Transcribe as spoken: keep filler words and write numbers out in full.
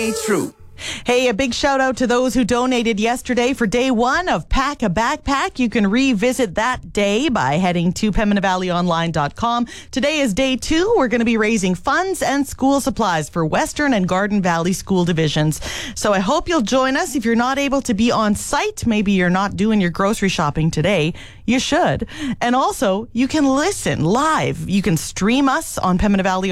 stay true. Hey, a big shout out to those who donated yesterday for day one of Pack a Backpack. You can revisit that day by heading to Pembina Valley Online dot com. Today is day two. We're going to be raising funds and school supplies for Western and Garden Valley school divisions. So I hope you'll join us. If you're not able to be on site, maybe you're not doing your grocery shopping today, you should. And also, you can listen live. You can stream us on Pembina Valley